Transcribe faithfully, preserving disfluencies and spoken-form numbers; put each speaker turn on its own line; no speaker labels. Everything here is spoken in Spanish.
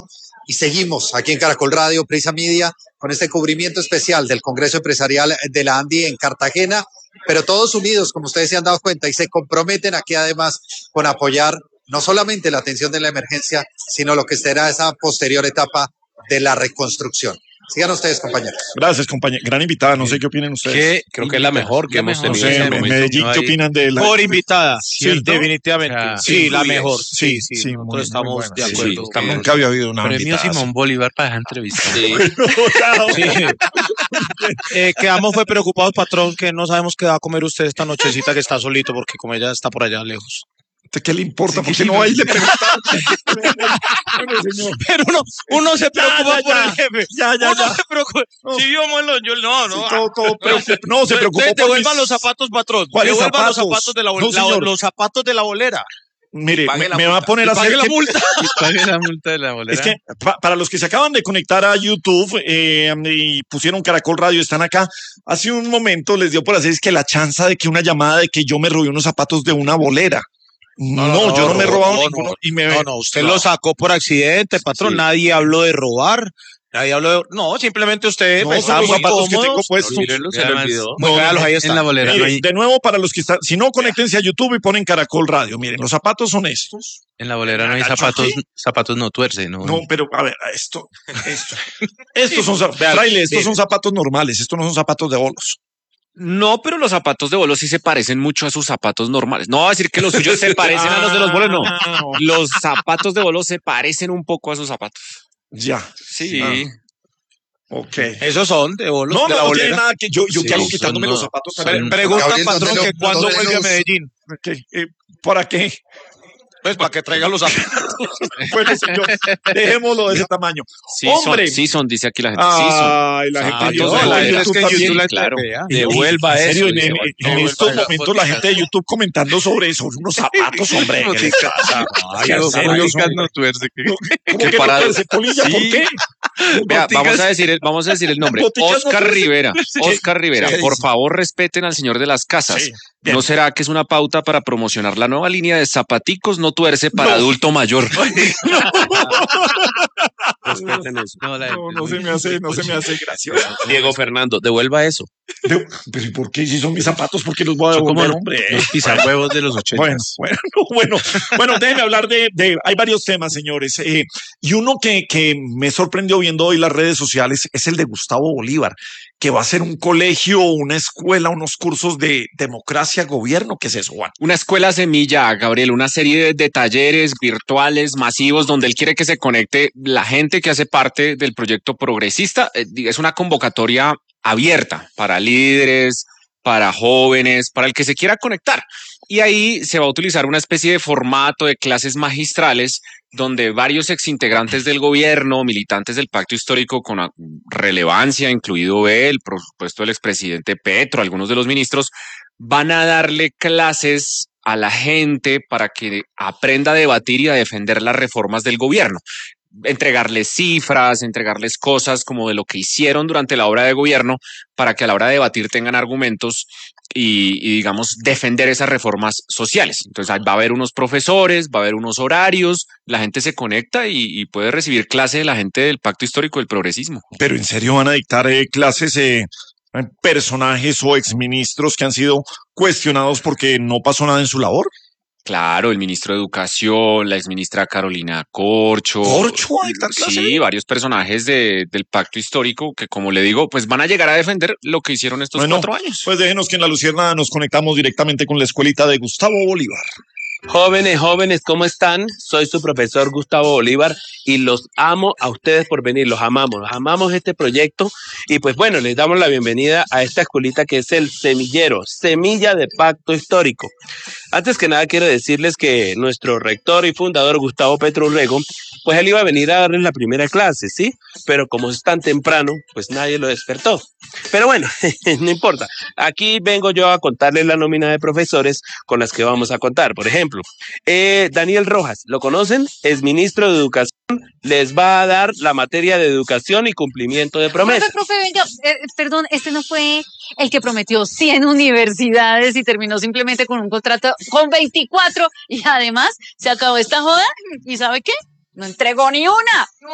y seguimos aquí en Caracol Radio, Prisa Media, con este cubrimiento especial del Congreso Empresarial de la ANDI en Cartagena, pero todos unidos, como ustedes se han dado cuenta, y se comprometen aquí además con apoyar no solamente la atención de la emergencia, sino lo que será esa posterior etapa de la reconstrucción. Sigan ustedes, compañeros.
Gracias, compañero. Gran invitada. No sé qué opinan ustedes.
¿Qué? Creo que es la mejor que hemos tenido.
No sé, en Medellín, ¿qué opinan de la...?
Por invitada.
Sí,
definitivamente. O sea, sí, sí, la mejor.
Sí, sí. sí
nosotros
muy,
estamos
muy
de
buena.
acuerdo.
Sí, nunca había habido una
Premio
invitada.
Simón Bolívar para esa entrevista.
Sí. Sí. Eh, quedamos fue preocupados, patrón, que no sabemos qué va a comer usted esta nochecita que está solito, porque como ella está por allá lejos.
¿Qué le importa? ¿Por qué no va y le pregunta?
Pero uno, uno se preocupa
ya, ya,
por
ya.
el jefe.
Ya, ya,
uno
ya.
se preocupa.
No.
Si yo muelo, yo no, no.
Sí, todo, todo preocup- no, se preocupó
Entonces,
por
devuelvan
mis-
los zapatos, patrón.
¿Cuáles
Devuelvan los
zapatos?
zapatos de la, bol-
No,
la-
señor.
los zapatos de la bolera.
Mire,
Pague
me,
la
me va a
multa.
poner a
Y pague
hacer
la
que-
multa.
Y pague la multa de la bolera.
Es que pa- para los que se acaban de conectar a YouTube eh, y pusieron Caracol Radio, están acá. Hace un momento les dio por hacer es que la chanza de que una llamada de que yo me robé unos zapatos de una bolera. No,
No, no,
yo no,
no,
me he robado
no,
ninguno.
no.
y me,
No, no, usted
No.
lo sacó por accidente, patrón.
Sí.
Nadie habló de robar. Nadie habló de... No, simplemente usted
No,
pues,
son
estaba
los
muy
zapatos que
cómodo.
tengo puestos.
Mírenlo, se le
Además,
olvidó.
Muy
No,
véalos,
no,
ahí
en
está.
la bolera
Mire,
no hay,
de nuevo, para los que están, si no, conéctense a YouTube y ponen Caracol Radio. Miren, los zapatos son estos.
en la bolera no hay
¿Agacho
zapatos,
aquí?
zapatos no tuerce, ¿no?
No, pero a ver, esto, esto. Estos son, zap-
Vean,
fraile, estos
mire.
son zapatos normales, estos no son zapatos de bolos.
No, pero los zapatos de bolos sí se parecen mucho a sus zapatos normales. No va a decir que los suyos se parecen a los de los bolos, no. Los zapatos de bolos se parecen un poco a sus zapatos.
Ya.
Sí.
Ah, ok.
Esos son de bolos
No,
de
no,
la
no
bolera.
tiene nada que yo, yo
Sí,
qué hago
son
quitándome
no-
los zapatos
son-
también.
Pregunta,
Gabriel,
patrón,
¿dónde
que
lo-
cuándo
dónde
vuelve a
los-
Medellín.
Ok, eh, ¿para qué?
Pues para que traiga los zapatos.
Bueno, señor, dejémoslo de ese tamaño.
Sí
¡Hombre!
son, sí son, dice aquí la gente. Sí son.
Ay, la gente
Ah,
de
no,
YouTube,
la
de
gente es
YouTube
que
también.
YouTube la
claro.
vea.
Devuelva
En serio,
eso.
en, en-
dice,
en
devuelva
estos
eso.
momentos la gente de YouTube comentando sobre eso, unos zapatos, hombre. ¿Qué les pasa? Ay, en
Los
serio,
boticas
hombre.
no tuerce. que-
¿Cómo
que
que
para-
no tuerce, Polilla? ¿Por
Sí.
qué?
Vea,
Boticas-
vamos a decir el, vamos a decir el nombre.
Boticas no
Oscar
tuerce.
Rivera. Oscar Rivera,
¿Qué
por
dice?
favor respeten al señor de las casas.
Sí, bien.
¿No será que es una pauta para promocionar la nueva línea de zapaticos no tuerce para
No.
adulto mayor?
Respeten eso.
No, la-
No, no se me hace, no se me hace gracioso.
Diego Fernando, devuelva eso.
Pero, pero ¿y por qué si son mis zapatos? ¿Por qué los voy a
Son como
devolver, hombre?
los pisarhuevos de los ochenta.
Bueno, bueno, bueno, bueno, déjenme hablar de, de, hay varios temas, señores, eh, y uno que, que me sorprendió viendo hoy las redes sociales es el de Gustavo Bolívar, que va a ser un colegio, una escuela, unos cursos de democracia, gobierno. ¿Qué es eso, Juan?
Una escuela semilla, Gabriel, una serie de, de talleres virtuales masivos donde él quiere que se conecte la gente que hace parte del proyecto progresista. Eh, Es una convocatoria abierta para líderes, para jóvenes, para el que se quiera conectar. Y ahí se va a utilizar una especie de formato de clases magistrales donde varios exintegrantes del gobierno, militantes del pacto histórico con relevancia, incluido él, por supuesto el expresidente Petro, algunos de los ministros, van a darle clases a la gente para que aprenda a debatir y a defender las reformas del gobierno. Entregarles cifras, entregarles cosas como de lo que hicieron durante la obra de gobierno para que a la hora de debatir tengan argumentos y, y digamos, defender esas reformas sociales. Entonces va a haber unos profesores, va a haber unos horarios, la gente se conecta y, y puede recibir clase de la gente del Pacto Histórico del Progresismo.
Pero ¿en serio van a dictar eh, clases eh, personajes o exministros que han sido cuestionados porque no pasó nada en su labor?
Claro, el ministro de Educación, la exministra Carolina Corcho.
¿Corcho va a dictar clase?
Sí, varios personajes de, del pacto histórico que, como le digo, pues van a llegar a defender lo que hicieron estos
Bueno,
cuatro años.
Pues déjenos que en La Lucierna nos conectamos directamente con la escuelita de Gustavo Bolívar.
Jóvenes, jóvenes, ¿cómo están? Soy su profesor Gustavo Bolívar y los amo a ustedes por venir, los amamos, los amamos este proyecto y pues bueno, les damos la bienvenida a esta escuelita que es el Semillero, Semilla de Pacto Histórico. Antes que nada quiero decirles que nuestro rector y fundador Gustavo Petro Urrego, pues él iba a venir a darles la primera clase, ¿sí? Pero como es tan temprano, pues nadie lo despertó. Pero bueno, no importa. Aquí vengo yo a contarles la nómina de profesores con las que vamos a contar. Por ejemplo, eh, Daniel Rojas, ¿lo conocen? Es ministro de Educación, les va a dar la materia de educación y cumplimiento de promesas.
Profe, profe, venga, eh, perdón, este no fue el que prometió cien universidades y terminó simplemente con un contrato con veinticuatro y además se acabó esta joda y ¿sabe qué? No entregó ni una.